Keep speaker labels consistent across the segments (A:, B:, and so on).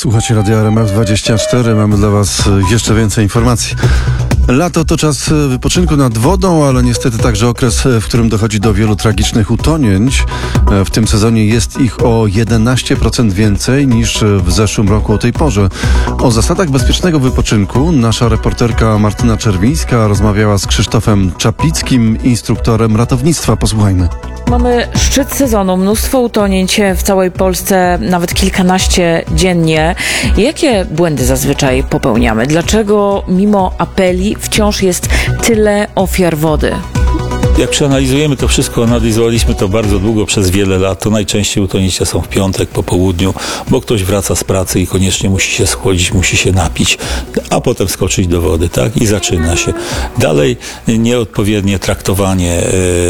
A: Słuchacie Radia RMF24. Mamy dla Was jeszcze więcej informacji. Lato to czas wypoczynku nad wodą, ale niestety także okres, w którym dochodzi do wielu tragicznych utonięć. W tym sezonie jest ich o 11% więcej niż w zeszłym roku o tej porze. O zasadach bezpiecznego wypoczynku nasza reporterka Martyna Czerwińska rozmawiała z Krzysztofem Czaplickim, instruktorem ratownictwa. Posłuchajmy.
B: Mamy szczyt sezonu, mnóstwo utonięć w całej Polsce, nawet kilkanaście dziennie. Jakie błędy zazwyczaj popełniamy? Dlaczego mimo apeli wciąż jest tyle ofiar wody?
C: Jak przeanalizujemy to wszystko, analizowaliśmy to bardzo długo, przez wiele lat, to najczęściej utonięcia są w piątek po południu, bo ktoś wraca z pracy i koniecznie musi się schłodzić, musi się napić, a potem skoczyć do wody, tak? I zaczyna się. Dalej nieodpowiednie traktowanie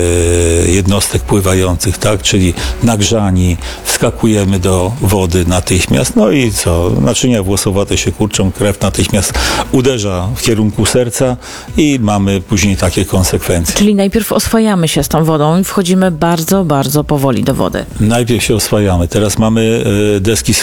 C: jednostek pływających, tak? Czyli nagrzani, wskakujemy do wody natychmiast, no i co? Naczynia włosowate się kurczą, krew natychmiast uderza w kierunku serca i mamy później takie konsekwencje.
B: Czyli najpierw oswajamy się z tą wodą i wchodzimy bardzo, bardzo powoli do wody.
C: Najpierw się oswajamy. Teraz mamy deski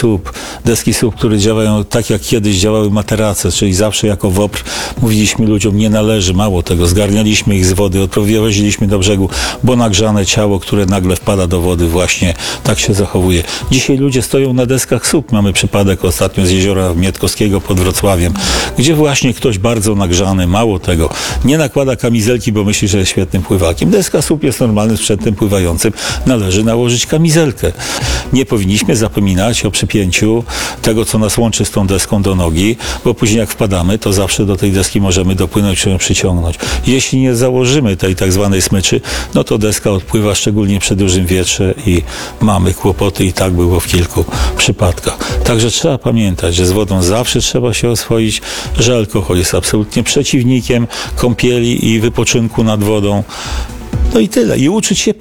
C: SUP, które działają tak, jak kiedyś działały materace, czyli zawsze jako WOPR mówiliśmy ludziom, nie należy, mało tego, zgarnialiśmy ich z wody, odprowadziliśmy do brzegu, bo nagrzane ciało, które nagle wpada do wody, właśnie tak się zachowuje. Dzisiaj ludzie stoją na deskach SUP. Mamy przypadek ostatnio z jeziora Mietkowskiego pod Wrocławiem, gdzie właśnie ktoś bardzo nagrzany, mało tego, nie nakłada kamizelki, bo myśli, że jest świetnym pływakiem. Deska SUP jest normalnym sprzętem pływającym. Należy nałożyć kamizelkę. Nie powinniśmy zapominać o przypięciu tego, co nas łączy z tą deską do nogi, bo później jak wpadamy, to zawsze do tej deski możemy dopłynąć czy ją przyciągnąć. Jeśli nie założymy tej tak zwanej smyczy, no to deska odpływa, szczególnie przy dużym wietrze i mamy kłopoty i tak było w kilku przypadkach. Także trzeba pamiętać, że z wodą zawsze trzeba się oswoić, że alkohol jest absolutnie przeciwnikiem kąpieli i wypoczynku nad wodą. No i tyle. I uczyć się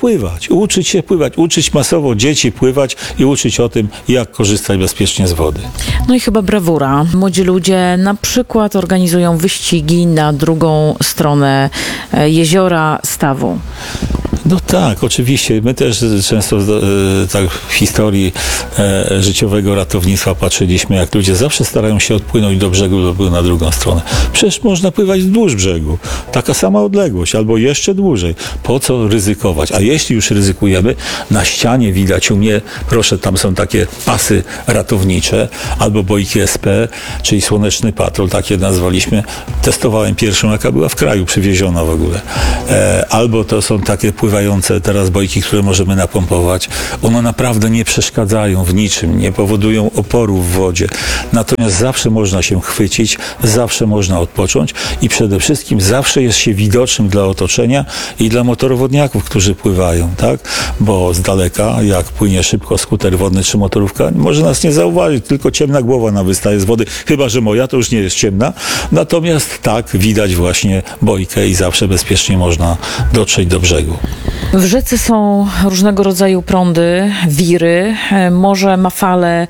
C: pływać, uczyć masowo dzieci pływać i uczyć o tym, jak korzystać bezpiecznie z wody.
B: No i chyba brawura. Młodzi ludzie na przykład organizują wyścigi na drugą stronę jeziora, stawu.
C: No tak, oczywiście. My też często tak w historii życiowego ratownictwa patrzyliśmy, jak ludzie zawsze starają się odpłynąć do brzegu lub na drugą stronę. Przecież można pływać wzdłuż brzegu. Taka sama odległość, albo jeszcze dłużej. Po co ryzykować? A jeśli już ryzykujemy, na ścianie widać u mnie, proszę, tam są takie pasy ratownicze, albo bojki SP, czyli Słoneczny Patrol, takie nazwaliśmy. Testowałem pierwszą, jaka była w kraju przywieziona w ogóle. Albo to są takie pływające teraz bojki, które możemy napompować. One naprawdę nie przeszkadzają w niczym, nie powodują oporu w wodzie. Natomiast zawsze można się chwycić, zawsze można odpocząć i przede wszystkim zawsze jest się widocznym dla otoczenia i dla motorowodniaków, którzy pływają, tak? Bo z daleka, jak płynie szybko skuter wodny czy motorówka, może nas nie zauważyć, tylko ciemna głowa nam wystaje z wody, chyba że moja to już nie jest ciemna. Natomiast tak, widać właśnie bojkę i zawsze bezpiecznie można dotrzeć do brzegu.
B: W rzece są różnego rodzaju prądy, wiry, morze ma fale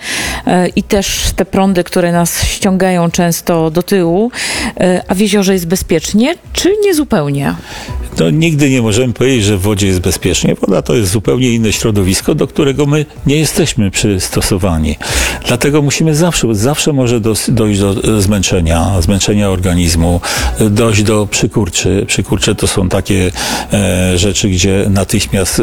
B: i też te prądy, które nas ściągają często do tyłu, a w jeziorze jest bezpiecznie, czy nie zupełnie?
C: No, nigdy nie możemy powiedzieć, że w wodzie jest bezpiecznie. Woda to jest zupełnie inne środowisko, do którego my nie jesteśmy przystosowani. Dlatego musimy zawsze może dojść do zmęczenia organizmu, dojść do przykurczy. Przykurcze to są takie rzeczy, gdzie natychmiast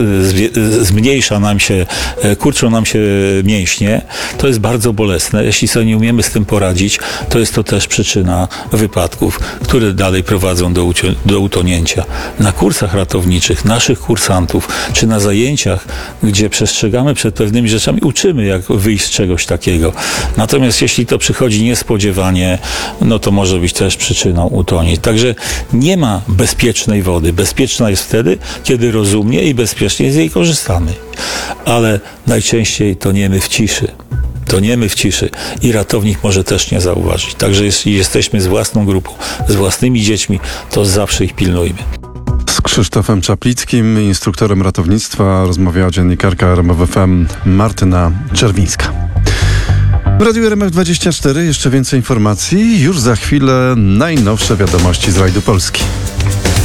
C: kurczą nam się mięśnie. To jest bardzo bolesne. Jeśli sobie nie umiemy z tym poradzić, to jest to też przyczyna wypadków, które dalej prowadzą do utonięcia. Na kursach ratowniczych, naszych kursantów, czy na zajęciach, gdzie przestrzegamy przed pewnymi rzeczami, uczymy, jak wyjść z czegoś takiego. Natomiast jeśli to przychodzi niespodziewanie, no to może być też przyczyną utonięć. Także nie ma bezpiecznej wody. Bezpieczna jest wtedy, kiedy rozumnie i bezpiecznie z jej korzystamy. Ale najczęściej toniemy w ciszy. Toniemy w ciszy i ratownik może też nie zauważyć. Także jeśli jesteśmy z własną grupą, z własnymi dziećmi, to zawsze ich pilnujmy.
A: Z Krzysztofem Czaplickim, instruktorem ratownictwa, rozmawiała dziennikarka RMF FM Martyna Czerwińska. W Radiu RMF24 jeszcze więcej informacji. Już za chwilę najnowsze wiadomości z rajdu Polski.